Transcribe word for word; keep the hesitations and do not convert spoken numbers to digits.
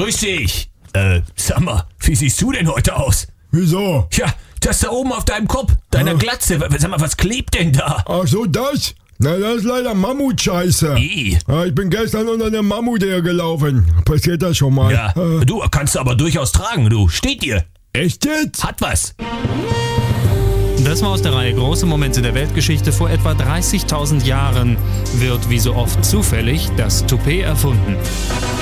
grüß dich. Äh, sag mal, wie siehst du denn heute aus? Wieso? Tja, das da oben auf deinem Kopf, deiner Ja. Glatze, w- sag mal, was klebt denn da? Ach so, das? Na, das ist leider Mammutscheiße. I. Ja, ich bin gestern unter einem Mammut hergelaufen. Passiert das schon mal? Ja, Äh, du kannst du aber durchaus tragen, du. Steht dir. echt jetzt? Hat was. Das war aus der Reihe Große Momente der Weltgeschichte. Vor etwa dreißigtausend Jahren wird wie so oft zufällig das Toupet erfunden.